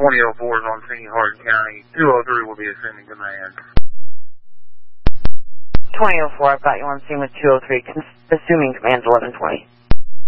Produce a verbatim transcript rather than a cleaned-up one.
twenty oh four is on scene, Hardin County. two oh three will be assuming command. twenty oh four, I've got you on scene with two oh three, assuming command eleven twenty.